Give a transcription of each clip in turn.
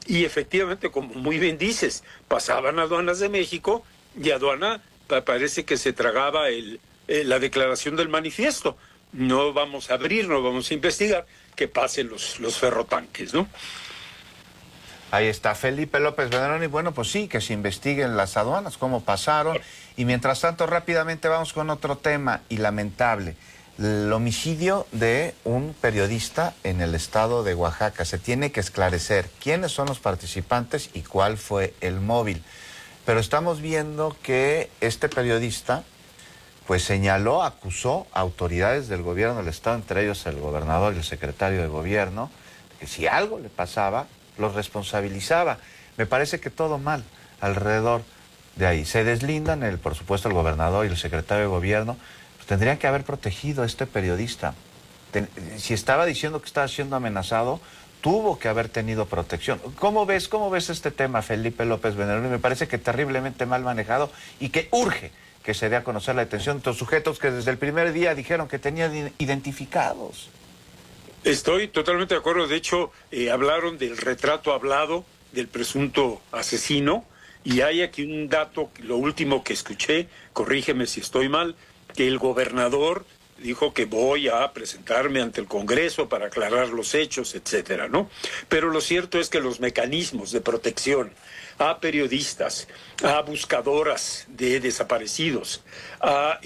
Y efectivamente, como muy bien dices, pasaban aduanas de México y aduana parece que se tragaba la declaración del manifiesto. No vamos a abrir, no vamos a investigar, que pasen los ferrotanques, ¿no? Ahí está Felipe López Veneroni. Bueno, pues sí, que se investiguen las aduanas, cómo pasaron. Y mientras tanto, rápidamente vamos con otro tema y lamentable. El homicidio de un periodista en el estado de Oaxaca. Se tiene que esclarecer quiénes son los participantes y cuál fue el móvil. Pero estamos viendo que este periodista pues señaló, acusó a autoridades del gobierno del estado, entre ellos el gobernador y el secretario de gobierno, que si algo le pasaba, los responsabilizaba. Me parece que todo mal alrededor de ahí. Se deslindan, por supuesto, el gobernador y el secretario de gobierno, pues tendrían que haber protegido a este periodista. Si estaba diciendo que estaba siendo amenazado, tuvo que haber tenido protección. ¿Cómo ves este tema, Felipe López Veneroni? Me parece que terriblemente mal manejado y que urge que se dé a conocer la detención de estos sujetos que desde el primer día dijeron que tenían identificados. Estoy totalmente de acuerdo. De hecho, hablaron del retrato hablado del presunto asesino, y hay aquí un dato, lo último que escuché, corrígeme si estoy mal, que el gobernador dijo que voy a presentarme ante el Congreso para aclarar los hechos, etcétera, ¿no? Pero lo cierto es que los mecanismos de protección a periodistas, a buscadoras de desaparecidos, a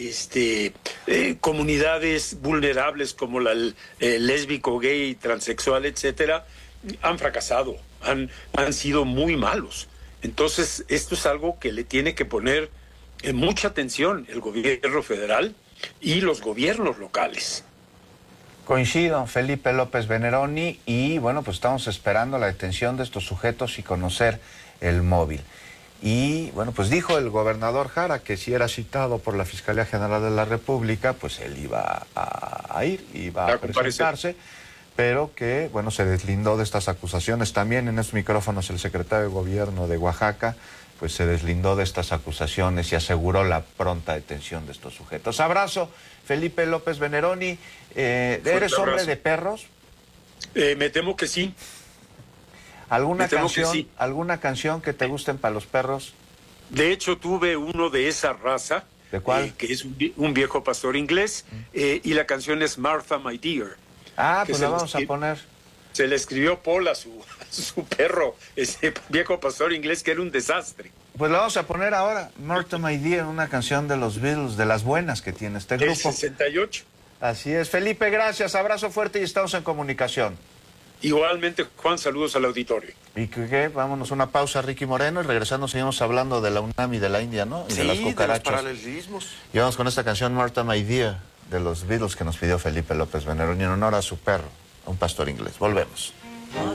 comunidades vulnerables como el lésbico, gay, transexual, etcétera, han fracasado, han sido muy malos. Entonces, esto es algo que le tiene que poner mucha atención el gobierno federal y los gobiernos locales. Coincido, Felipe López Veneroni, y bueno, pues estamos esperando la detención de estos sujetos y conocer el móvil. Y bueno, pues dijo el gobernador Jara que si era citado por la Fiscalía General de la República, pues él iba a ir, iba a presentarse, pero que, bueno, se deslindó de estas acusaciones. También en estos micrófonos el secretario de Gobierno de Oaxaca pues se deslindó de estas acusaciones y aseguró la pronta detención de estos sujetos. Abrazo, Felipe López Veneroni. ¿Eres hombre de perros? Me temo que sí. ¿Alguna canción que te gusten para los perros? De hecho, tuve uno de esa raza. ¿De cuál? Que es un viejo pastor inglés, y la canción es Martha, My Dear. Ah, pues la vamos a poner. Se le escribió Paul a su perro, ese viejo pastor inglés, que era un desastre. Pues la vamos a poner ahora, Martha, My Dear, una canción de los Beatles, de las buenas que tiene este grupo. El 68. Así es. Felipe, gracias, abrazo fuerte y estamos en comunicación. Igualmente, Juan, saludos al auditorio. ¿Y qué? Vámonos a una pausa, Ricky Moreno, y regresando seguimos hablando de la UNAM y de la India, ¿no? Y sí, de las cucarachas. De los paralelismos. Y vamos con esta canción, Martha, My Dear, de los Beatles, que nos pidió Felipe López Veneroni en honor a su perro, a un pastor inglés. Volvemos.